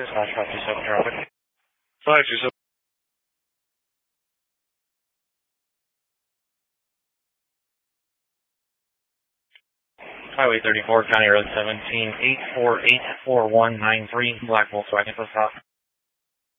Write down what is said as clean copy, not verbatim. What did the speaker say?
Dispatch 527 traffic. 527. Highway 34, County Road 17, 8484193, Black Volkswagen, for stop.